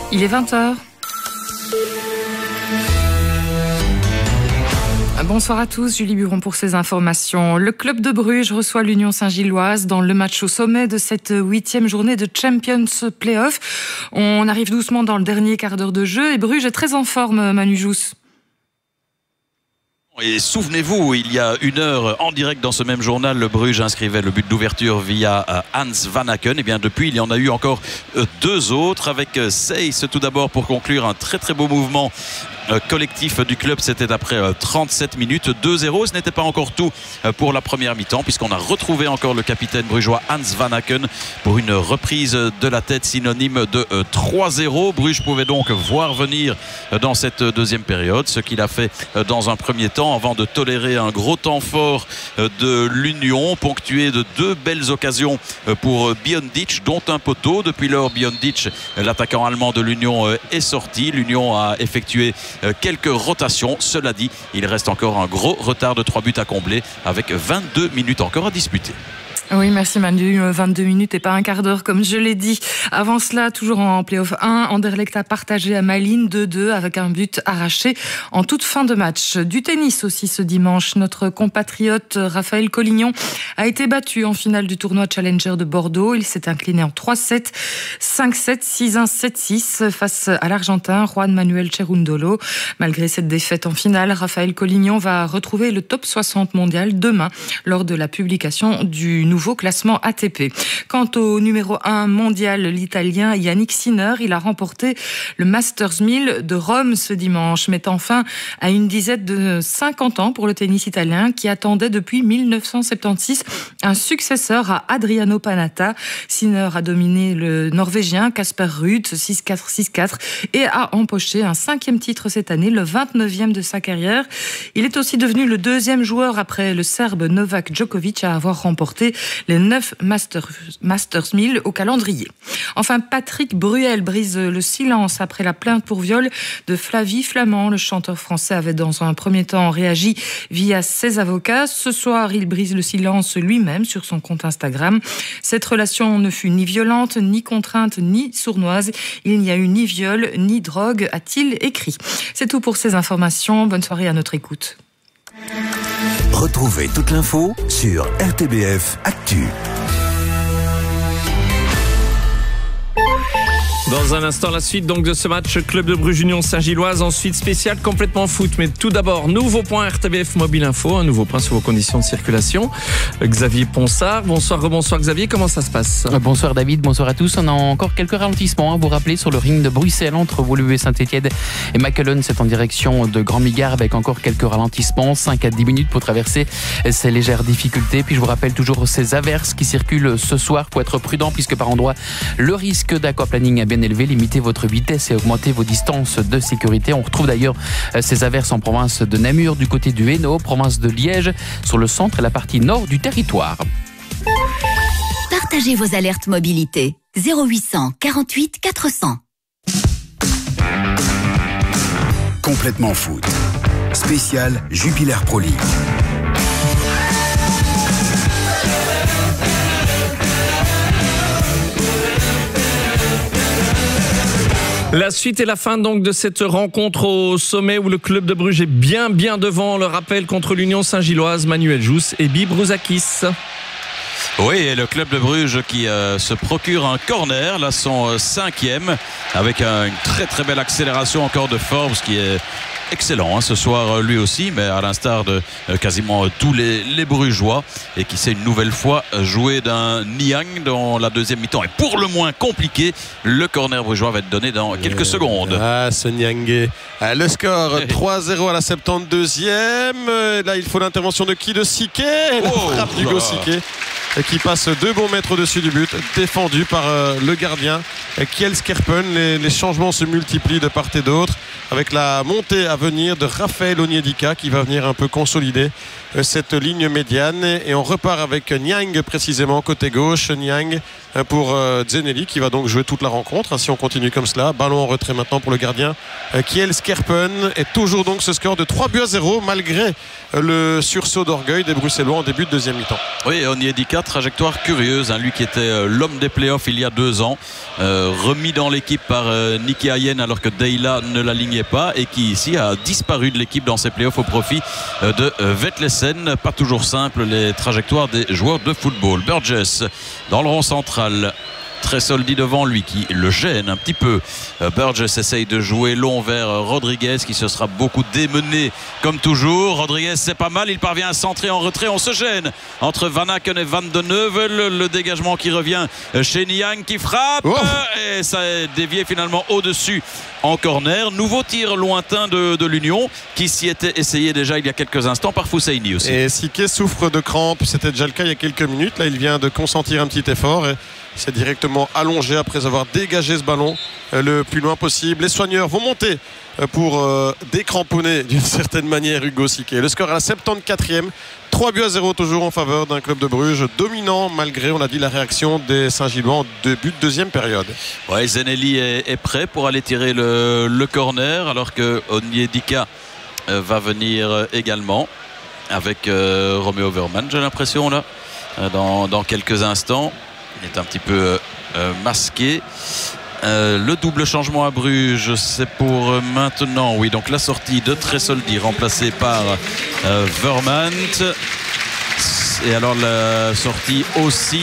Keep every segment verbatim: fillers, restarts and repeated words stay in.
Il est vingt heures. Bonsoir à tous, Julie Buron pour ces informations. Le club de Bruges reçoit l'Union Saint-Gilloise dans le match au sommet de cette huitième journée de Champions Playoff. On arrive doucement dans le dernier quart d'heure de jeu et Bruges est très en forme, Manu Jousse. Et souvenez-vous, il y a une heure, en direct dans ce même journal, le Bruges inscrivait le but d'ouverture via Hans Van Aken. Et bien depuis, il y en a eu encore deux autres avec Seyss tout d'abord pour conclure un très très beau mouvement collectif du club. C'était après trente-sept minutes, deux zéro. Ce n'était pas encore tout pour la première mi-temps puisqu'on a retrouvé encore le capitaine brugeois Hans Van Aken pour une reprise de la tête synonyme de trois zéro. Bruges pouvait donc voir venir dans cette deuxième période, ce qu'il a fait dans un premier temps avant de tolérer un gros temps fort de l'Union, ponctué de deux belles occasions pour Biondic, dont un poteau. Depuis lors, Biondic, l'attaquant allemand de l'Union, est sorti. L'Union a effectué quelques rotations. Cela dit, il reste encore un gros retard de trois buts à combler avec vingt-deux minutes encore à disputer. Oui, merci Manu. vingt-deux minutes et pas un quart d'heure, comme je l'ai dit. Avant cela, toujours en play-off un, Anderlecht a partagé à Malines deux deux avec un but arraché en toute fin de match. Du tennis aussi ce dimanche. Notre compatriote Raphaël Collignon a été battu en finale du tournoi Challenger de Bordeaux. Il s'est incliné en trois sept, cinq sept, six un, sept six face à l'Argentin Juan Manuel Cerundolo. Malgré cette défaite en finale, Raphaël Collignon va retrouver le top soixante mondial demain lors de la publication du nouveau nouveau classement A T P. Quant au numéro un mondial, l'Italien Yannick Sinner, il a remporté le Masters mille de Rome ce dimanche, mettant fin à une dizaine de cinquante ans pour le tennis italien qui attendait depuis mille neuf cent soixante-seize un successeur à Adriano Panatta. Sinner a dominé le Norvégien Casper Ruud six quatre, six quatre et a empoché un cinquième titre cette année, le vingt-neuvième de sa carrière. Il est aussi devenu le deuxième joueur après le Serbe Novak Djokovic à avoir remporté les neuf Masters, Masters mille au calendrier. Enfin, Patrick Bruel brise le silence après la plainte pour viol de Flavie Flament. Le chanteur français avait dans un premier temps réagi via ses avocats. Ce soir, il brise le silence lui-même sur son compte Instagram. Cette relation ne fut ni violente, ni contrainte, ni sournoise. Il n'y a eu ni viol, ni drogue, a-t-il écrit. C'est tout pour ces informations. Bonne soirée à notre écoute. Retrouvez toute l'info sur R T B F Actu. Dans un instant, la suite donc de ce match Club de Bruges Union Saint-Gilloise. Ensuite, spécial complètement foot. Mais tout d'abord, nouveau point R T B F Mobile Info. Un nouveau point sur vos conditions de circulation. Xavier Ponsard. Bonsoir, rebonsoir Xavier. Comment ça se passe ? Bonsoir David, bonsoir à tous. On a encore quelques ralentissements à vous rappeler sur le ring de Bruxelles entre Woluwe Saint-Étienne et Mackelen. C'est en direction de Grand Bigard avec encore quelques ralentissements. cinq à dix minutes pour traverser ces légères difficultés. Puis je vous rappelle toujours ces averses qui circulent ce soir. Faut être prudent puisque par endroits, le risque d'aquaplaning a bien élevé. Limitez votre vitesse et augmentez vos distances de sécurité. On retrouve d'ailleurs ces averses en province de Namur, du côté du Hainaut, province de Liège, sur le centre et la partie nord du territoire. Partagez vos alertes mobilité. zéro huit cent quarante-huit quatre cents. Complètement foot. Spécial Jupiler Pro League. La suite et la fin donc de cette rencontre au sommet où le club de Bruges est bien bien devant. Le rappel contre l'Union Saint-Gilloise, Manuel Jousse et Bi Brouzakis. Oui, et le club de Bruges qui euh, se procure un corner, là son euh, cinquième, avec euh, une très très belle accélération encore de Forbes qui est excellent hein, ce soir euh, lui aussi, mais à l'instar de euh, quasiment euh, tous les, les Brugeois, et qui s'est une nouvelle fois joué d'un Niang dans la deuxième mi-temps. Et pour le moins compliqué, le corner brugeois va être donné dans quelques euh, secondes. Ah, ce Niang. Ah, le score trois zéro à la septante-deuxième. Là, il faut l'intervention de qui? De Siquet. La oh, frappe d'Hugo Siquet qui passe deux bons mètres au-dessus du but, défendu par euh, le gardien Kjell Skerpen. Les, les changements se multiplient de part et d'autre avec la montée à venir de Raphaël Onyedika qui va venir un peu consolider euh, cette ligne médiane, et on repart avec Niang précisément côté gauche. Niang pour euh, Zeneli qui va donc jouer toute la rencontre. Si on continue comme cela, ballon en retrait maintenant pour le gardien euh, Kiel Skerpen. Et toujours donc ce score de trois buts à zéro malgré euh, le sursaut d'orgueil des Bruxellois en début de deuxième mi-temps. Oui, Onyedika, trajectoire curieuse, hein, lui qui était euh, l'homme des playoffs il y a deux ans, euh, remis dans l'équipe par euh, Niki Hayen alors que Deila ne l'alignait pas et qui ici a disparu de l'équipe dans ses playoffs au profit euh, de euh, Vetlesen. Pas toujours simple les trajectoires des joueurs de football. Burgess dans le rond central, très solide devant lui qui le gêne un petit peu. Burgess essaye de jouer long vers Rodriguez qui se sera beaucoup démené comme toujours. Rodriguez c'est pas mal, il parvient à centrer en retrait, on se gêne entre Van Aken et Van de Neuvel. Le dégagement qui revient chez Niang qui frappe oh. et ça est dévié finalement au-dessus en corner. Nouveau tir lointain de, de l'Union qui s'y était essayé déjà il y a quelques instants par Fousseini aussi. Et Siké souffre de crampes, c'était déjà le cas il y a quelques minutes. Là il vient de consentir un petit effort et c'est directement allongé après avoir dégagé ce ballon le plus loin possible. Les soigneurs vont monter pour euh, décramponner d'une certaine manière Hugo Siké. Le score à la soixante-quatrième, trois buts à zéro toujours en faveur d'un club de Bruges dominant malgré, on a dit, la réaction des Saint-Gillois en début de deuxième période. Ouais, Zeneli est, est prêt pour aller tirer le, le corner alors que Onyedika euh, va venir également avec euh, Romeo Verman, j'ai l'impression là, dans, dans quelques instants. Il est un petit peu euh, masqué. Euh, le double changement à Bruges, c'est pour euh, maintenant. Oui, donc la sortie de Tresoldi remplacée par euh, Vermant. Et alors la sortie aussi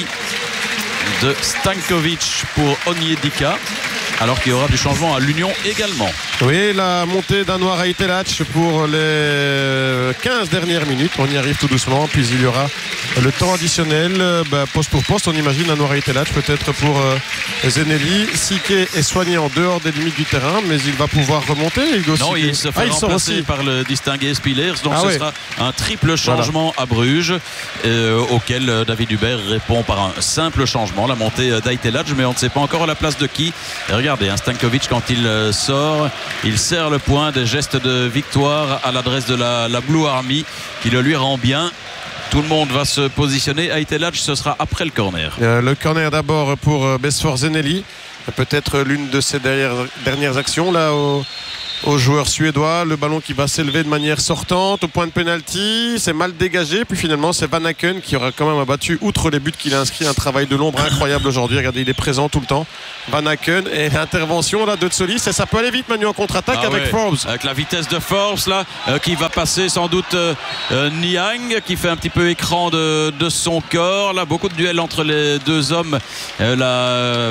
de Stankovic pour Onyedika. Alors qu'il y aura du changement à l'Union également. Oui, la montée d'Anwar Aitelac pour les quinze dernières minutes. On y arrive tout doucement. Puis il y aura le temps additionnel. Bah, poste pour poste, on imagine Anwar Aitelac peut-être pour euh, Zeneli. Siké est soigné en dehors des limites du terrain, mais il va pouvoir remonter. Hugo non, Siké. il se fait ah, il remplacer par le distingué Spillers. Donc ah, ce ouais. sera un triple changement voilà. à Bruges, euh, auquel David Hubert répond par un simple changement. La montée d'Aitelac, mais on ne sait pas encore à la place de qui. Et regardez, hein, Stankovic quand il sort, il serre le poing, des gestes de victoire à l'adresse de la, la Blue Army qui le lui rend bien. Tout le monde va se positionner. Aitelac, ce sera après le corner. Euh, le corner d'abord pour euh, Besfor Zeneli. Peut-être l'une de ses dernières, dernières actions là au, au joueur suédois. Le ballon qui va s'élever de manière sortante au point de pénalty. C'est mal dégagé. Puis finalement, c'est Van Aken qui aura quand même abattu, outre les buts qu'il a inscrit, un travail de l'ombre incroyable aujourd'hui. Regardez, il est présent tout le temps. Van Aken et l'intervention là de Tsolis. Et ça peut aller vite, Manu, en contre-attaque ah avec ouais. Forbes. Avec la vitesse de Forbes là, euh, qui va passer sans doute euh, euh, Niang, qui fait un petit peu écran de, de son corps. Là, beaucoup de duels entre les deux hommes. Euh, la, euh,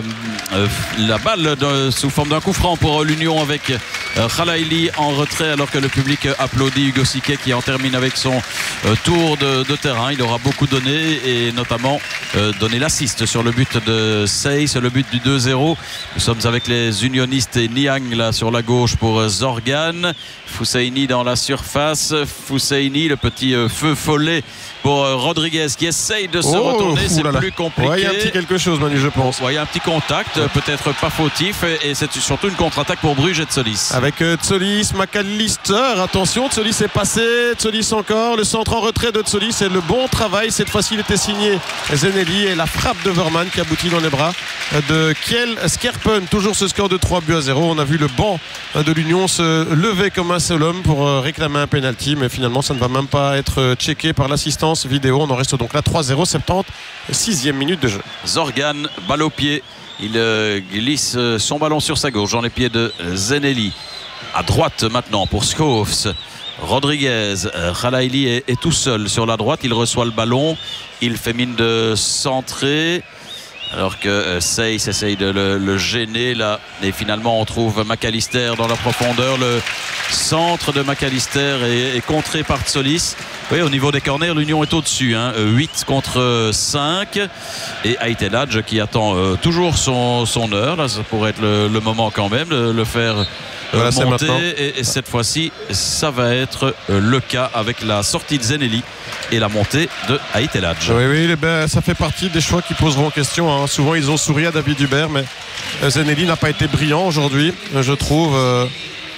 la balle de, sous forme d'un coup franc pour l'Union avec euh, Khalaili en retrait alors que le public applaudit Hugo Siké qui en termine avec son euh, tour de, de terrain. Il aura beaucoup donné et notamment euh, donné l'assist sur le but de Sey, c'est le but du deux zéro. Nous sommes avec les unionistes et Niang là sur la gauche pour Zorgan. Fousseini dans la surface. Fousseini, le petit euh, feu follet pour euh, Rodriguez qui essaye de se oh, retourner. C'est plus compliqué. Ouais, il y a un petit quelque chose, Manu, je pense. Ouais, il y a un petit contact, ouais. peut-être pas fautif. Et, et c'est surtout une contre-attaque pour Bruges et Tsolis. Avec euh, Tsolis, McAllister. Attention, Tsolis est passé. Tsolis encore. Le centre en retrait de Tsolis. C'est le bon travail. Cette fois-ci, il était signé Zeneli. Et la frappe de Verman qui aboutit dans les bras de Kiel Skerpen. Toujours ce score de trois buts à zéro. On a vu le banc de l'Union se lever comme un seul homme pour réclamer un penalty. Mais finalement, ça ne va même pas être checké par l'assistance vidéo. On en reste donc là trois zéro, soixante-sixième minute de jeu. Zorgan, balle au pied. Il euh, glisse son ballon sur sa gauche dans les pieds de Zeneli. À droite maintenant pour Schoofs. Rodriguez, Khalaili est, est tout seul sur la droite. Il reçoit le ballon. Il fait mine de centrer. Alors que euh, Sey essaye de le, le gêner là. Et finalement on trouve McAllister dans la profondeur. Le centre de McAllister est, est contré par Tsolis. Oui, au niveau des corners, l'Union est au-dessus. Hein. huit contre cinq. Et Aitelac qui attend euh, toujours son, son heure. Là, ça pourrait être le, le moment quand même de le faire euh, voilà, monter. Et, et cette fois-ci, ça va être euh, le cas avec la sortie de Zeneli et la montée de Aitelac. Oui, oui, ben, ça fait partie des choix qui poseront question. Hein. Souvent, ils ont souri à David Hubert, mais Zeneli n'a pas été brillant aujourd'hui, je trouve. Euh,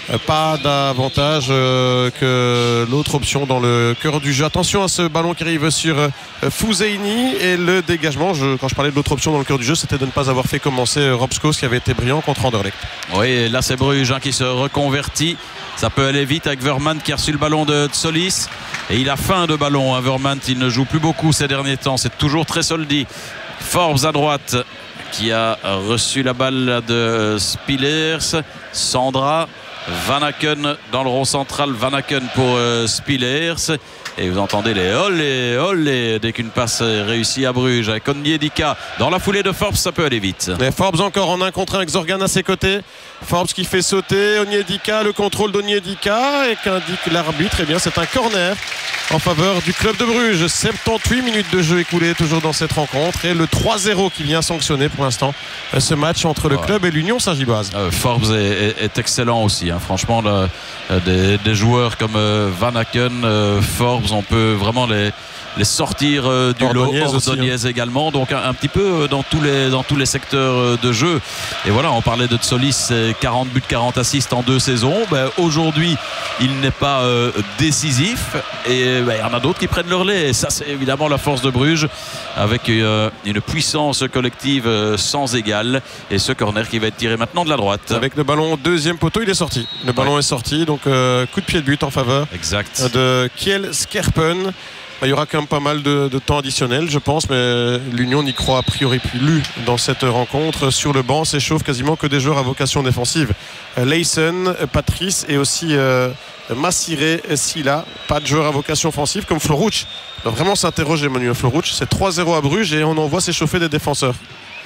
euh, pas davantage euh, que l'autre option dans le cœur du jeu. Attention à ce ballon qui arrive sur euh, Fouzeini et le dégagement. Je, quand je parlais de l'autre option dans le cœur du jeu, c'était de ne pas avoir fait commencer euh, Rob Schoofs qui avait été brillant contre Anderlecht. Oui, là c'est Bruges hein, qui se reconvertit. Ça peut aller vite avec Vermaat qui a reçu le ballon de Tsolis. Et il a faim de ballon. Hein, Vermaat, il ne joue plus beaucoup ces derniers temps. C'est toujours très solide. Forbes à droite qui a reçu la balle de Spillers. Sandra. Van Aken dans le rond central. Van Aken pour euh, Spillers. Et vous entendez les olé, olé dès qu'une passe est réussie à Bruges avec Onyedika. Dans la foulée de Forbes, ça peut aller vite. Mais Forbes encore en un contre un avec Zorgan à ses côtés. Forbes qui fait sauter Onyedika, le contrôle d'Onyedika et qu'indique l'arbitre, eh bien c'est un corner en faveur du club de Bruges. soixante-dix-huit minutes de jeu écoulées toujours dans cette rencontre et le trois zéro qui vient sanctionner pour l'instant ce match entre le ouais. club et l'Union Saint-Gilloise. Euh, Forbes est, est, est excellent aussi. Hein. Franchement, le, des, des joueurs comme euh, Van Aken, euh, Forbes, on peut vraiment les, les sortir euh, du lot. Ordonez hein. également, donc un, un petit peu euh, dans tous les dans tous les secteurs euh, de jeu. Et voilà, on parlait de Tsolis, quarante buts, quarante assists en deux saisons. Ben, aujourd'hui, il n'est pas euh, décisif et ben, il y en a d'autres qui prennent leur lait. Et ça, c'est évidemment la force de Bruges avec euh, une puissance collective euh, sans égale. Et ce corner qui va être tiré maintenant de la droite. Avec le ballon deuxième poteau, il est sorti. Le ballon ouais. est sorti, donc euh, coup de pied de but en faveur exact. de Kjell Skerpen. Il y aura quand même pas mal de, de temps additionnel, je pense, mais l'Union n'y croit a priori plus dans cette rencontre. Sur le banc, s'échauffent quasiment que des joueurs à vocation défensive. Leysen, Patrice et aussi euh, Massiré, Silla. Pas de joueurs à vocation offensive comme Floruch. Il doit vraiment s'interroger, Emmanuel Floruch. C'est trois zéro à Bruges et on en voit s'échauffer des défenseurs. Pourquoi ?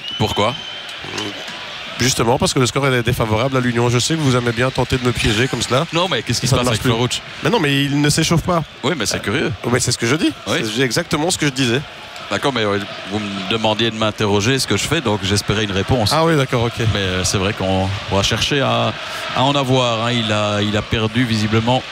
Justement parce que le score est défavorable à l'Union. Je sais que vous aimez bien tenter de me piéger comme cela. Non mais qu'est-ce qui se passe avec Floruch ? Mais non mais il ne s'échauffe pas. Oui mais c'est curieux. Oui c'est ce que je dis. Oui. C'est exactement ce que je disais. D'accord, mais vous me demandiez de m'interroger ce que je fais, donc j'espérais une réponse. Ah oui, d'accord, ok. Mais c'est vrai qu'on va chercher à, à en avoir. Hein. Il a, il a perdu visiblement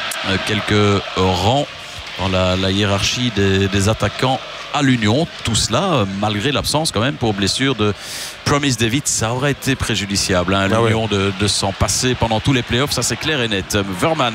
quelques rangs dans la, la hiérarchie des, des attaquants à l'Union. Tout cela, malgré l'absence quand même pour blessure de Promise David, ça aurait été préjudiciable. Hein, à l'Union ah ouais. de, de s'en passer pendant tous les playoffs, ça c'est clair et net. Vermaat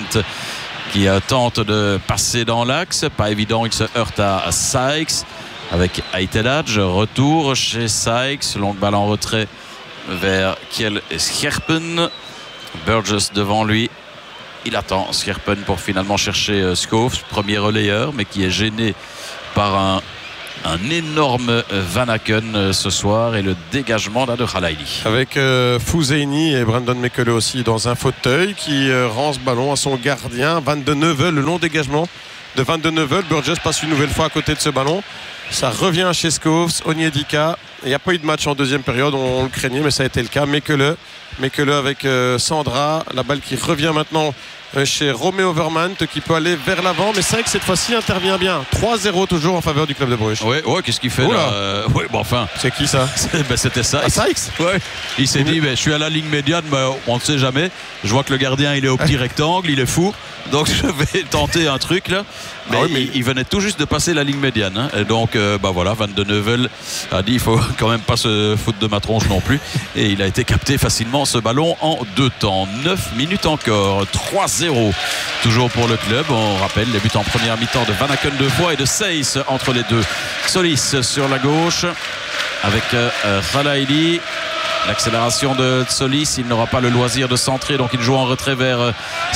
qui tente de passer dans l'axe, pas évident, il se heurte à, à Sykes avec Aiteladj, retour chez Sykes, longue balle en retrait vers Kjell Skerpen, Burgess devant lui, il attend Skerpen pour finalement chercher Schoofs, premier relayeur mais qui est gêné par un un énorme Van Aken ce soir et le dégagement là de Khalaili. Avec euh, Fouzeini et Brandon Mekele aussi dans un fauteuil qui euh, rend ce ballon à son gardien Van de Neuvel, le long dégagement de Van de Neuvel. Burgess passe une nouvelle fois à côté de ce ballon, ça revient chez Schoofs, Onyedika. Il n'y a pas eu de match en deuxième période, on, on le craignait mais ça a été le cas. Mekele, Mekele avec euh, Sandra, la balle qui revient maintenant chez Roméo Vermaat qui peut aller vers l'avant, mais c'est vrai que cette fois-ci intervient bien. trois zéro toujours en faveur du club de Bruges. Ouais, ouais, qu'est-ce qu'il fait Oula. là euh, ouais, bon, enfin. C'est qui ça? Ben, c'était ça. Ah, Sykes. Ouais. Il s'est dit, ben, je suis à la ligne médiane, mais on ne sait jamais. Je vois que le gardien il est au petit rectangle, il est fou. Donc je vais tenter un truc là. Mais, ah oui, mais... Il, il venait tout juste de passer la ligne médiane. Hein. Et donc euh, bah voilà, Van de Neuvel a dit il faut quand même pas se foutre de ma tronche non plus. Et il a été capté facilement ce ballon en deux temps. neuf minutes encore. trois zéro. Toujours pour le club. On rappelle les buts en première mi-temps de Van Aken deux fois et de Seyss entre les deux. Solis sur la gauche avec euh, Khalaili. L'accélération de Solis, il n'aura pas le loisir de centrer, donc il joue en retrait vers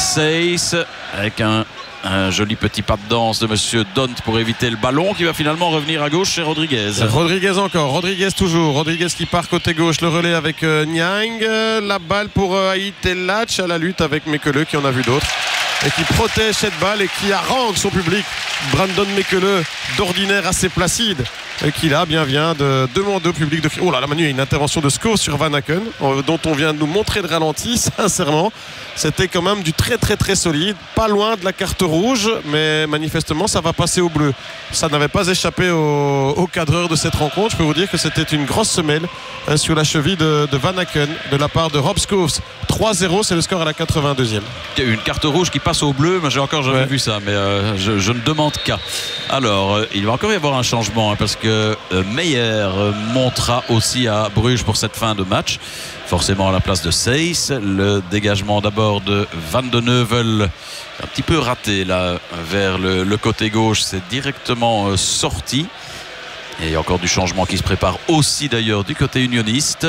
Seyss avec un, un joli petit pas de danse de monsieur Dont pour éviter le ballon qui va finalement revenir à gauche chez Rodriguez. Rodriguez encore, Rodriguez toujours, Rodriguez qui part côté gauche, le relais avec euh, Niang, la balle pour euh, Aiteladj à la lutte avec Mekele qui en a vu d'autres et qui protège cette balle et qui harangue son public. Brandon Mekele, d'ordinaire assez placide, et qui là bien vient de demander au public de... Oh là là Manu, il y a une intervention de Schoofs sur Van Aken dont on vient de nous montrer le ralenti. Sincèrement, c'était quand même du très très très solide, pas loin de la carte rouge, mais manifestement ça va passer au bleu. Ça n'avait pas échappé au, au cadreur de cette rencontre. Je peux vous dire que c'était une grosse semelle hein, sur la cheville de, de Van Aken de la part de Rob Schoofs. trois zéro, c'est le score à la quatre-vingt-deuxième. Une carte rouge qui passe au bleu, mais j'ai encore jamais ouais. vu ça, mais euh, je, je ne demande qu'à. Alors, euh, il va encore y avoir un changement hein, parce que que Meyer montera aussi à Bruges pour cette fin de match. Forcément à la place de Seyss. Le dégagement d'abord de Van de Neuvel, un petit peu raté là vers le, le côté gauche, c'est directement sorti. Et il y a encore du changement qui se prépare aussi d'ailleurs du côté unioniste.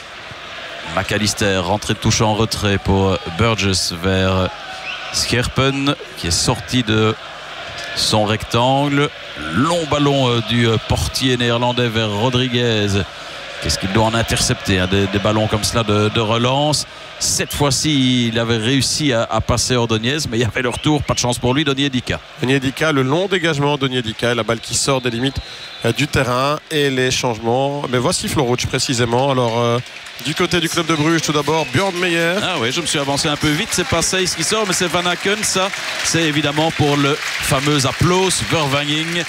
McAllister rentré de touche en retrait pour Burgess vers Scherpen qui est sorti de son rectangle. Long ballon du portier néerlandais vers Rodriguez. Qu'est-ce qu'il doit en intercepter, hein, des, des ballons comme cela de, de relance. Cette fois-ci, il avait réussi à, à passer Ordonez, mais il y avait le retour, pas de chance pour lui, Onyedika. Onyedika, le long dégagement d'Onyedika, la balle qui sort des limites euh, du terrain et les changements. Mais voici Florouch précisément. Alors, euh, du côté du club de Bruges, tout d'abord, Björn Meyer. Ah oui, je me suis avancé un peu vite, c'est pas Seyss qui sort, mais c'est Van Aken, ça. C'est évidemment pour le fameux applause, Vervanging.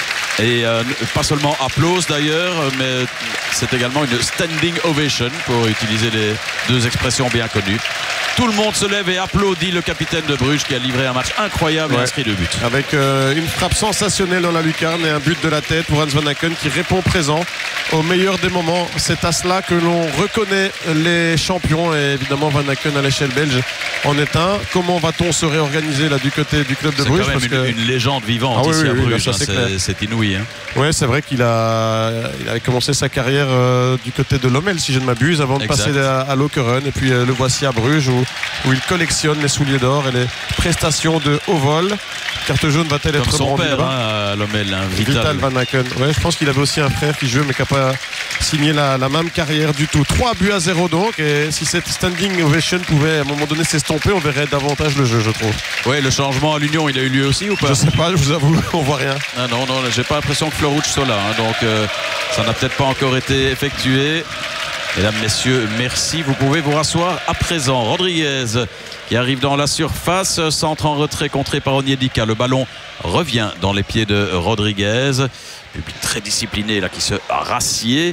Et euh, pas seulement applause d'ailleurs, mais c'est également une standing ovation pour utiliser les deux expressions bien connues. Tout le monde se lève et applaudit le capitaine de Bruges qui a livré un match incroyable ouais. et inscrit deux buts. Avec euh, une frappe sensationnelle dans la lucarne et un but de la tête pour Hans Van Aken qui répond présent au meilleur des moments. C'est à cela que l'on reconnaît les champions et évidemment Van Aken à l'échelle belge en est un. Comment va-t-on se réorganiser là du côté du club de c'est Bruges? C'est quand même parce une, que... une légende vivante ah, ici oui, à oui, Bruges, oui, ça, hein, c'est, c'est, c'est inouï. Hein. Oui, c'est vrai qu'il a, il avait commencé sa carrière euh, du côté de Lommel, si je ne m'abuse, avant de exact. passer à, à Lokeren. Et puis euh, le voici à Bruges où, où il collectionne les souliers d'or et les prestations de haut vol. Carte jaune va-t-elle Comme être son brandie père, là-bas hein, à Lommel, hein, Vital. Vital Van Aken. Ouais, je pense qu'il avait aussi un frère qui jouait mais qui n'a pas signé la, la même carrière du tout. trois buts à zéro donc. Et si cette standing ovation pouvait à un moment donné s'estomper, on verrait davantage le jeu, je trouve. Oui, le changement à l'Union, il a eu lieu aussi ou pas? Je sais pas, je vous avoue, on voit rien. Ah non, non, j'ai pas l'impression que Florouch soit là. Hein, donc euh, ça n'a peut-être pas encore été effectué. Mesdames, messieurs, merci. Vous pouvez vous rasseoir à présent. Rodriguez qui arrive dans la surface, centre en retrait contré par Onyedika. Le ballon revient dans les pieds de Rodriguez. Public très discipliné là qui se rassied.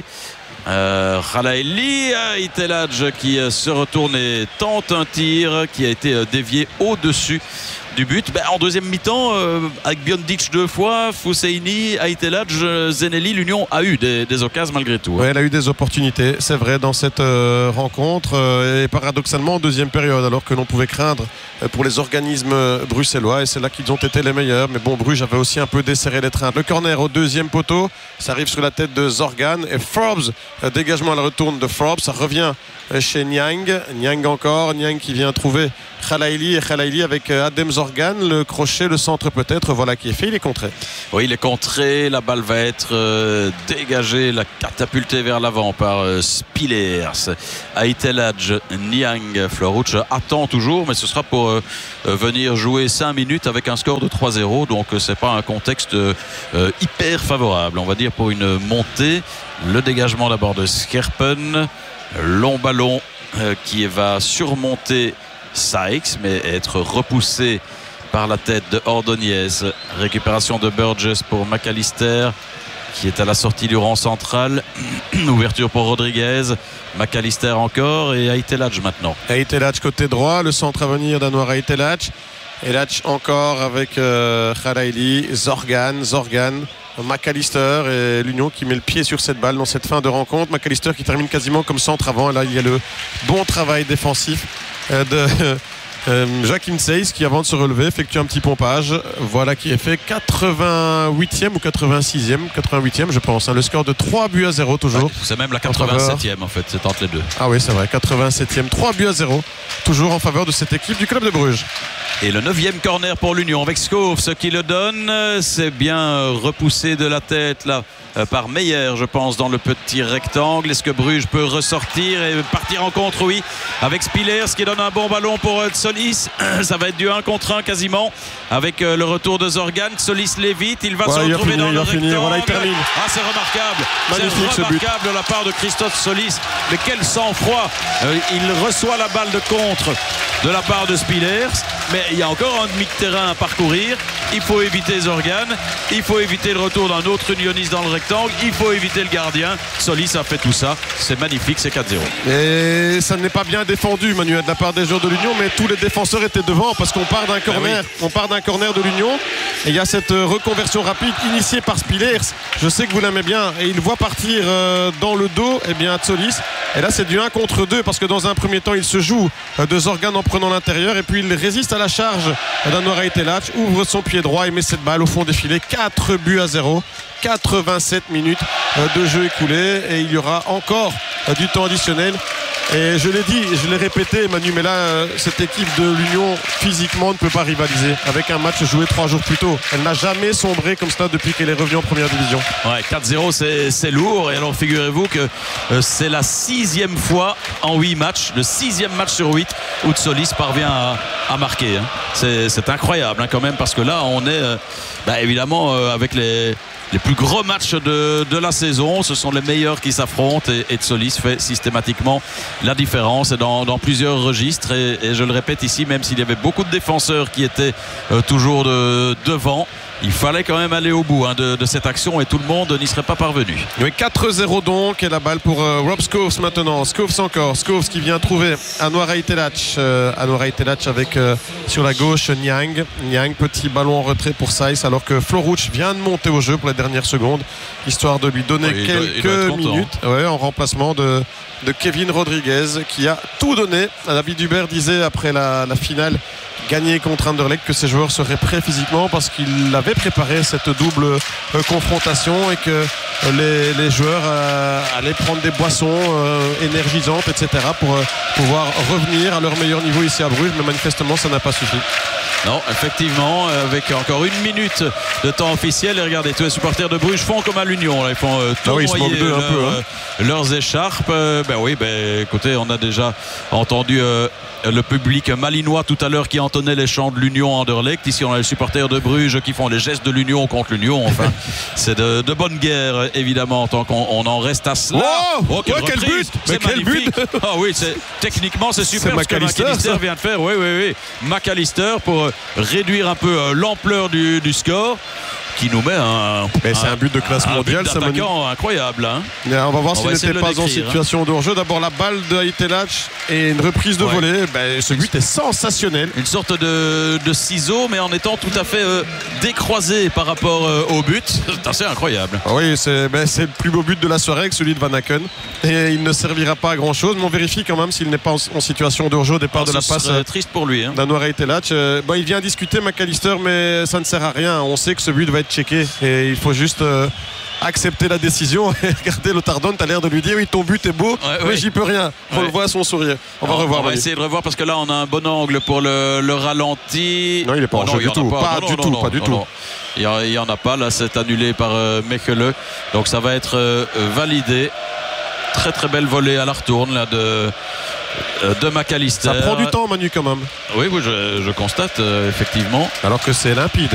Euh, Khalaili Aitelaj qui se retourne et tente un tir qui a été dévié au-dessus du but. Ben, en deuxième mi-temps, euh, avec Biondic deux fois, Fousseini, Aitelaj, Zenelli, l'Union a eu des, des occasions malgré tout. Oui, elle a eu des opportunités, c'est vrai, dans cette euh, rencontre. Euh, et paradoxalement, en deuxième période, alors que l'on pouvait craindre euh, pour les organismes bruxellois. Et c'est là qu'ils ont été les meilleurs. Mais bon, Bruges avait aussi un peu desserré les trains. Le corner au deuxième poteau, ça arrive sur la tête de Zorgan. Et Forbes, euh, dégagement à la retourne de Forbes. Ça revient euh, chez Niang. Niang encore. Niang qui vient trouver Khalaili. Et Khalaili avec euh, Adem Zorgan. Le crochet, le centre peut-être, voilà qui est fait, il est contré. Oui, il est contré, la balle va être euh, dégagée, la catapultée vers l'avant par euh, Spillers. Aitelaj, Niang, Florouch attend toujours, mais ce sera pour euh, venir jouer cinq minutes avec un score de trois zéro, donc euh, c'est pas un contexte euh, hyper favorable, on va dire, pour une montée. Le dégagement d'abord de Scherpen, long ballon euh, qui va surmonter Sykes, mais être repoussé par la tête de Ordonez. Récupération de Burgess pour McAllister qui est à la sortie du rang central. Ouverture pour Rodriguez, McAllister encore et Aitelaj maintenant. Aitelaj côté droit, le centre à venir d'Anwar Aitelaj. Aitelaj encore avec euh, Khalaili, Zorgan, Zorgan, McAllister et l'Union qui met le pied sur cette balle dans cette fin de rencontre. McAllister qui termine quasiment comme centre avant. Là, il y a le bon travail défensif de euh, Joachim Seyss qui, avant de se relever, effectue un petit pompage. Voilà qui est fait. quatre-vingt-huitième ou quatre-vingt-sixième quatre-vingt-huitième je pense, hein. Le score de trois buts à zéro toujours. Ouais, c'est même la quatre-vingt-septième en fait, c'est entre les deux. Ah oui, c'est vrai, quatre-vingt-septième, trois buts à zéro toujours en faveur de cette équipe du club de Bruges. Et le neuvième corner pour l'Union avec Skov, ce qui le donne, c'est bien repoussé de la tête là par Meyer, je pense, dans le petit rectangle. Est-ce que Bruges peut ressortir et partir en contre? Oui, avec Spillers qui donne un bon ballon pour Solis. Ça va être du un contre un quasiment avec le retour de Zorgan. Solis l'évite, il va ouais, se retrouver finir, dans le rectangle. Finir. Voilà, il termine. Ah, c'est remarquable. Magnifique, c'est remarquable de la part de Christophe Solis. Mais quel sang-froid. euh, Il reçoit la balle de contre de la part de Spillers, mais il y a encore un demi de terrain à parcourir. Il faut éviter Zorgan, il faut éviter le retour d'un autre unioniste dans le rectangle, il faut éviter le gardien. Solis a fait tout ça, c'est magnifique, c'est quatre zéro. Et ça n'est pas bien défendu, Manuel, de la part des joueurs de l'Union, mais tous les défenseurs étaient devant parce qu'on part d'un corner, oui. on part d'un corner de l'Union et il y a cette reconversion rapide initiée par Spillers. Je sais que vous l'aimez bien et il voit partir dans le dos eh bien Solis. Et là c'est du un contre deux parce que dans un premier temps il se joue de Zorgan en prenant l'intérieur et puis il résiste à la charge d'Anouara Itelach, ouvre son pied droit et met cette balle au fond des filets. Quatre buts à zéro, quatre-vingt-sept minutes de jeu écoulé et il y aura encore du temps additionnel. Et je l'ai dit, je l'ai répété Manu, mais là cette équipe de l'Union physiquement ne peut pas rivaliser avec un match joué trois jours plus tôt. Elle n'a jamais sombré comme ça depuis qu'elle est revenue en première division. Ouais, quatre zéro c'est, c'est lourd et alors figurez-vous que euh, c'est la sixième fois en huit matchs, le sixième match sur huit où Solis parvient à, à marquer. Hein. C'est, c'est incroyable hein, quand même parce que là on est euh, bah, évidemment euh, avec les Les plus gros matchs de, de la saison, ce sont les meilleurs qui s'affrontent et, et Solis fait systématiquement la différence et dans, dans plusieurs registres et, et je le répète ici, même s'il y avait beaucoup de défenseurs qui étaient euh, toujours de, devant, il fallait quand même aller au bout hein, de, de cette action et tout le monde n'y serait pas parvenu. Oui, quatre zéro donc et la balle pour euh, Rob Schoofs maintenant. Schoofs encore, Schoofs qui vient trouver Anouara Itelach, euh, Anouara Itelach avec euh, sur la gauche Niang. Niang, petit ballon en retrait pour Saïs alors que Florouch vient de monter au jeu pour la dernière seconde, histoire de lui donner oui, quelques il doit, il doit minutes ouais, en remplacement de, de Kevin Rodriguez qui a tout donné. David Hubert disait après la, la finale gagné contre Anderlecht que ses joueurs seraient prêts physiquement parce qu'il avait préparé cette double euh, confrontation et que euh, les, les joueurs euh, allaient prendre des boissons euh, énergisantes, et cetera pour euh, pouvoir revenir à leur meilleur niveau ici à Bruges, mais manifestement ça n'a pas suffi. Non, effectivement, avec encore une minute de temps officiel. Et regardez, tous les supporters de Bruges font comme à l'Union. Là. Ils font euh, tournoyer ah oui, ils se leur, un peu, hein. euh, leurs écharpes. Euh, ben oui, ben écoutez, on a déjà entendu euh, le public malinois tout à l'heure qui entonnait les chants de l'Union Anderlecht. Ici, on a les supporters de Bruges qui font les gestes de l'Union contre l'Union. Enfin, c'est de, de bonne guerre, évidemment, tant qu'on on en reste à cela. Oh, oh quelle, oh, quel but! C'est quel magnifique. but Ah oui, c'est, techniquement, c'est super c'est ce que McAllister, McAllister vient de faire. Oui, oui, oui. McAllister pour euh, réduire un peu euh, l'ampleur du, du score qui nous met un, mais c'est un but de classe mondiale, ça d'attaquant incroyable hein. On va voir on s'il n'était pas en hein. situation de hors-jeu. D'abord la balle de Itelach et une reprise de ouais. volée. Ben, ce but est sensationnel. Une sorte de, de ciseau, mais en étant tout à fait euh, décroisé par rapport euh, au but. C'est assez incroyable. Ah oui, c'est, ben, c'est le plus beau but de la soirée avec celui de Van Aken. Et il ne servira pas à grand-chose, mais on vérifie quand même s'il n'est pas en, en situation de hors-jeu au départ ah, de la passe. C'est triste pour lui. Hein. d'Anouara Itelach. Euh, ben, il vient discuter McAllister, mais ça ne sert à rien. On sait que ce but va être checké et il faut juste euh, accepter la décision et regarder le Tardon, t'as l'air de lui dire oui ton but est beau ouais, mais ouais. j'y peux rien. On ouais. le voit à son sourire. On non, va revoir. On va Manu. essayer de revoir parce que là on a un bon angle pour le, le ralenti. Non il est pas oh, en jeu du tout. Pas, pas non, du non, tout. Non, pas non, du non, tout. Non. Il n'y en a pas là, c'est annulé par euh, Mechele. Donc ça va être euh, validé. Très très belle volée à la retourne là de de McAllister. Ça prend du temps Manu quand même. Oui, oui je, je constate euh, effectivement. Alors que c'est limpide.